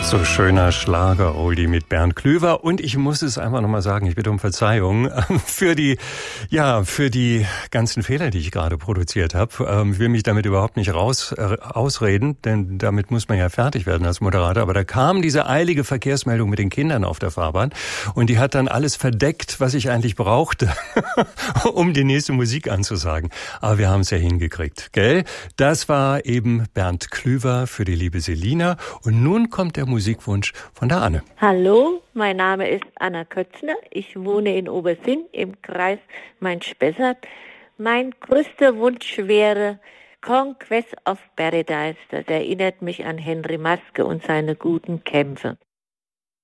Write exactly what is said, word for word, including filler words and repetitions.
So schöner Schlager-Oldie mit Bernd Klüver. Und ich muss es einfach nochmal sagen, ich bitte um Verzeihung für die, ja, für die ganzen Fehler, die ich gerade produziert habe. Ich will mich damit überhaupt nicht raus, äh, ausreden, denn damit muss man ja fertig werden als Moderator. Aber da kam diese eilige Verkehrsmeldung mit den Kindern auf der Fahrbahn und die hat dann alles verdeckt, was ich eigentlich brauchte, um die nächste Musik anzusagen. Aber wir haben es ja hingekriegt, gell? Das war eben Bernd Klüver für die liebe Selina. Und nun kommt der Musikwunsch von der Anne. Hallo, mein Name ist Anna Kötzner. Ich wohne in Obersinn im Kreis Main-Spessart. Mein größter Wunsch wäre Conquest of Paradise. Das erinnert mich an Henry Maske und seine guten Kämpfe.